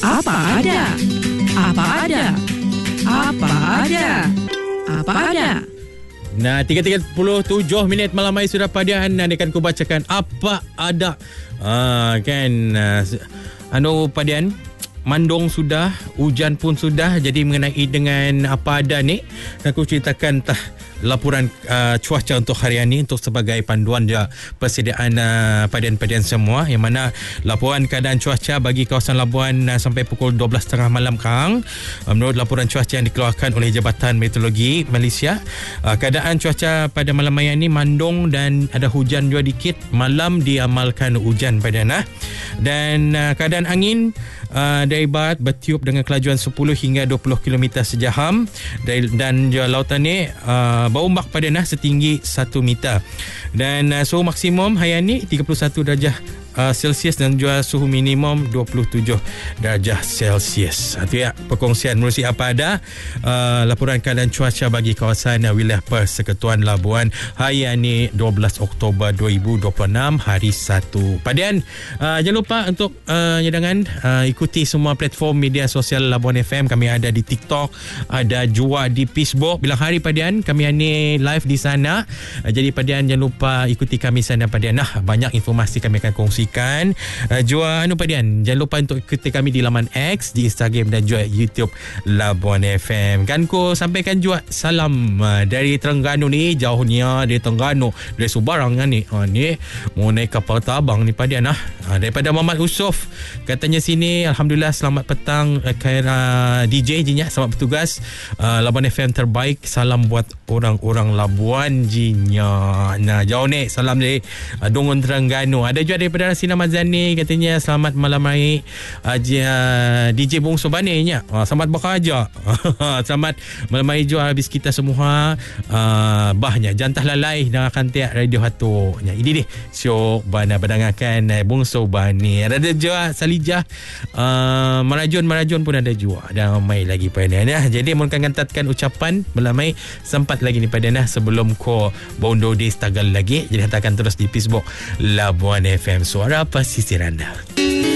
Apa ada? Apa ada? Apa ada? Apa ada? Nah, 3.37 minit malam hari sudah padian. Akan ku bacakan apa ada. Padian, mandung sudah, hujan pun sudah. Jadi mengenai dengan apa ada ni, aku ceritakan laporan cuaca untuk hari ini untuk sebagai panduan juga persediaan padian-padian semua, yang mana laporan keadaan cuaca bagi kawasan Labuan sampai pukul 12.30 malam kang, menurut laporan cuaca yang dikeluarkan oleh Jabatan Meteorologi Malaysia, keadaan cuaca pada malam hari ini mandung dan ada hujan juga dikit. Malam diamalkan hujan padian dan keadaan angin dari barat bertiup dengan kelajuan 10 hingga 20 km sejam, dan juga lautan ni berombak pada setinggi 1 meter, dan suhu maksimum hari ini 31 darjah Celsius dan juga suhu minimum 27 darjah Celsius. Itu ya perkongsian menerusi apa ada laporan keadaan cuaca bagi kawasan wilayah Persekutuan Labuan hari ini 12 Oktober 2026 hari Sabtu. Padian, jangan lupa untuk jangan ikuti semua platform media sosial Labuan FM. Kami ada di TikTok, ada juga di Facebook. Bilang hari padian kami ini live di sana. Jadi padian jangan lupa ikuti kami sana padian. Banyak informasi kami akan kongsi jua padian. Jangan lupa untuk ikuti kami di laman X, di Instagram dan juga YouTube Labuan FM. Kan ku sampaikan juga salam dari Terengganu ni, jauhnya dari Terengganu, dari Subarang ni. Ni mau naik kapal tabang ni padian daripada Muhammad Usuf. Katanya sini, alhamdulillah selamat petang DJ jinya, selamat bertugas. Labuan FM terbaik. Salam buat orang-orang Labuan jinya. Nah, jauh ni salam dari Dongon Terengganu. Ada juga daripada Sina Mazani, katanya selamat malam hari DJ Bungsu Bani nya. Selamat bekerja. Selamat malam hari juga habis kita semua. Bahnya jantah lalai dengan kantiak radio hatu. Ini deh show bana berdangakan Bungsu Bani. Ada juga Salijah, Marajun pun ada juga. Dan ramai lagi pada jadi mungkin kantatkan ucapan melamai sempat lagi ni pada sebelum ko bondo di stagal lagi. Jadi hantarkan terus di Facebook Labuan FM. Suara pesisir anda.